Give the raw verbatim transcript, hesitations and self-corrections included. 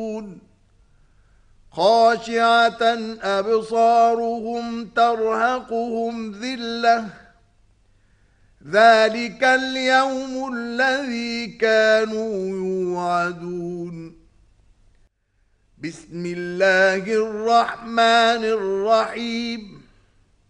خاشعة أبصارهم ترهقهم ذلة ذلك اليوم الذي كانوا يوعدون. بسم الله الرحمن الرحيم